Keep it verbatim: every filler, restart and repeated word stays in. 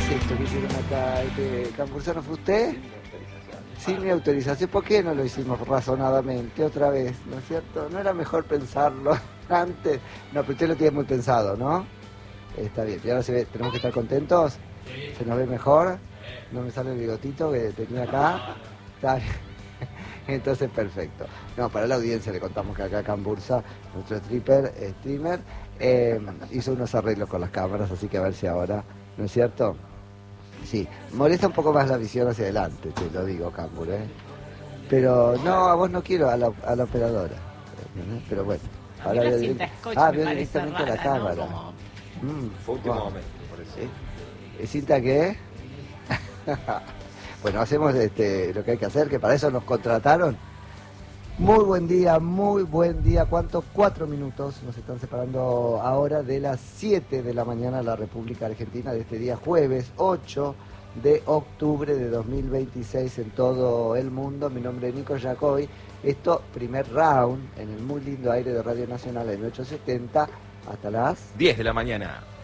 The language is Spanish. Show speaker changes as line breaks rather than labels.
es esto que hicieron acá? Este, ¿Cambursano fue usted? Sin mi autorización. ¿Por qué no lo hicimos razonadamente otra vez? ¿No es cierto? ¿No era mejor pensarlo antes? No, pero usted lo tiene muy pensado, ¿no? Está bien. Y ahora se ve, tenemos que estar contentos. ¿Se nos ve mejor? ¿No me sale el bigotito que tenía acá? Está bien. Entonces, perfecto. No, para la audiencia le contamos que acá Cambursa, nuestro stripper, eh, streamer, eh, hizo unos arreglos con las cámaras, así que a ver si ahora, ¿no es cierto? Sí, molesta un poco más la visión hacia adelante, te lo digo, Cambur, ¿eh? Pero no, a vos no quiero, a la, a la operadora, ¿entendés? Pero bueno.
A mí
Ahora
la
veo,
cinta scotch
ah,
me
veo
parece
directamente a la
rara,
cámara.
¿no? Como...
Mm,
Fue último
wow.
momento, por eso.
¿Eh? ¿Cinta qué? Bueno, hacemos este, lo que hay que hacer, que para eso nos contrataron. Muy buen día, muy buen día. ¿Cuánto? Cuatro minutos nos están separando ahora de las siete de la mañana la República Argentina de este día jueves ocho de octubre de dos mil veintiséis en todo el mundo. Mi nombre es Nico Jacoy. Esto, primer round en el muy lindo aire de Radio Nacional en ochocientos setenta hasta las
diez de la mañana.